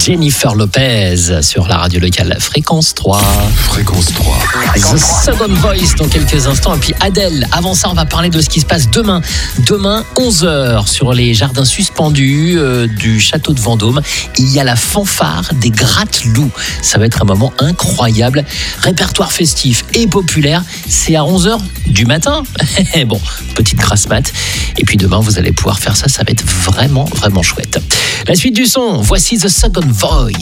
Jennifer Lopez sur la radio locale Fréquence 3. Fréquence 3. The Second Voice dans quelques instants. Et puis Adèle, avant ça, on va parler de ce qui se passe demain. Demain, 11h, sur les jardins suspendus du château de Vendôme. Il y a la fanfare des Gratte-Loups. Ça va être un moment incroyable. Répertoire festif et populaire. C'est à 11h du matin. Bon, petite grasse mat. Et puis demain, vous allez pouvoir faire ça. Ça va être vraiment, vraiment chouette. La suite du son, voici The Second Voice.